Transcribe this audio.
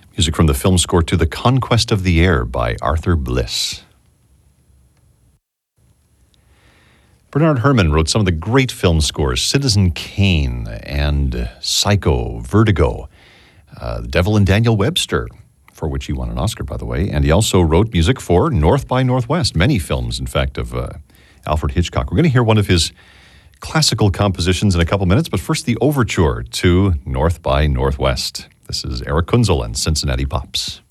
Music from the film score to The Conquest of the Air by Arthur Bliss. Bernard Herrmann wrote some of the great film scores, Citizen Kane and Psycho, Vertigo, The Devil and Daniel Webster, for which he won an Oscar, by the way. And he also wrote music for North by Northwest, many films, in fact, of Alfred Hitchcock. We're going to hear one of his classical compositions in a couple minutes, but first the overture to North by Northwest. This is Eric Kunzel and Cincinnati Pops.